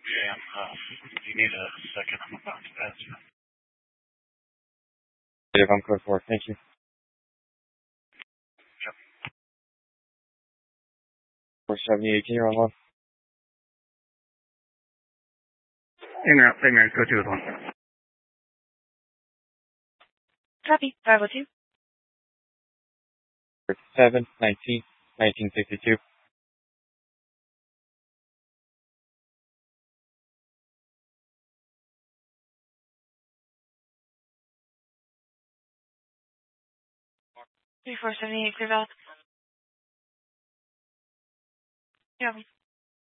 Yeah, if you need a second, I'm about to pass you. I'm code 4. Thank you. Yep. 478, can you run one? Ignorant, go 2 with 1. Copy. 502. 7, 19, 1962. Three 478, clear valve. Copy.